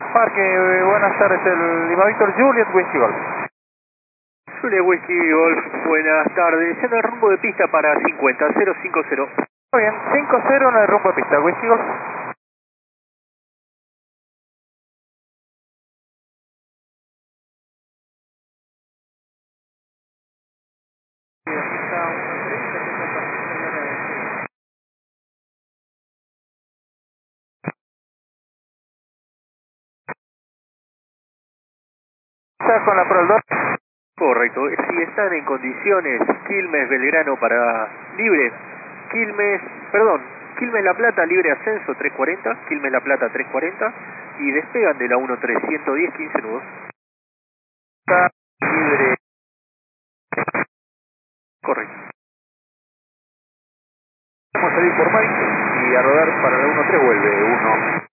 Parque, buenas tardes, el Lima Víctor Juliet Whisky Golf. Juliet Whisky Golf, buenas tardes, en el rumbo de pista para 50050. Muy bien, 5-0 en el rumbo de pista, Whisky Golf. ¿Está con la Pro 2? Correcto, si están en condiciones, Quilmes Belgrano para libre, Quilmes La Plata libre ascenso 340, Quilmes La Plata 340 y despegan de la 13, 110, 15 nudos. Está libre. Correcto. Vamos a salir por Mike y a rodar para la 1-3 vuelve 1.